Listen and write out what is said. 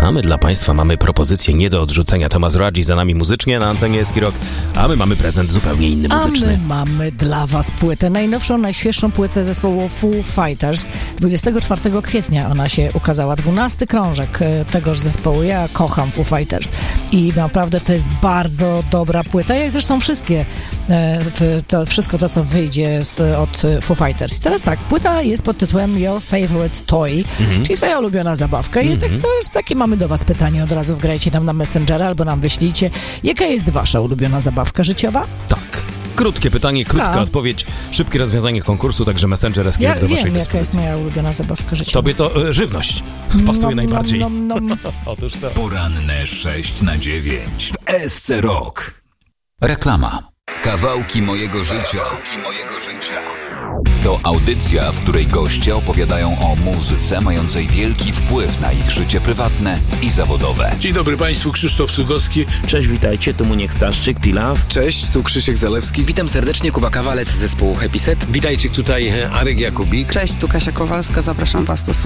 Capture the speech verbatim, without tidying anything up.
A my dla Państwa mamy propozycję nie do odrzucenia. Tomasz Radzi za nami muzycznie na antenie Eski Rock, a my mamy prezent zupełnie inny muzyczny. A my mamy dla Was płytę, najnowszą, najświeższą płytę zespołu Foo Fighters. dwudziestego czwartego kwietnia ona się ukazała, dwunasty krążek tegoż zespołu. Ja kocham Foo Fighters i naprawdę to jest bardzo dobra płyta, jak zresztą wszystkie, to, wszystko to, co wyjdzie z, od Foo Fighters. I teraz tak, płyta jest pod tytułem Your Favorite Toy, mhm. czyli twoja ulubiona zabawka. I tak, to jest takie mamy do Was pytanie, od razu wgrajcie nam na Messengera albo nam wyślijcie. Jaka jest Wasza ulubiona zabawka życiowa? Tak. Krótkie pytanie, krótka Ta. odpowiedź, szybkie rozwiązanie konkursu, także Messenger Eski Rock ja do Waszej wiem, dyspozycji. Jaka jest moja ulubiona zabawka życiowa. Tobie to e, żywność pasuje no, najbardziej. No, no, no. Otóż to. Poranne sześć na dziewięć w S C Rock. Reklama. Kawałki mojego życia. Kawałki mojego życia. To audycja, w której goście opowiadają o muzyce mającej wielki wpływ na ich życie prywatne i zawodowe. Dzień dobry Państwu, Krzysztof Sługowski. Cześć, witajcie, tu Muniek Staszczyk, T-Love. Cześć, tu Krzysiek Zalewski. Witam serdecznie, Kuba Kawalec z zespołu Happy Set. Witajcie, tutaj Arek Jakubik. Cześć, tu Kasia Kowalska, zapraszam Was do słuchania.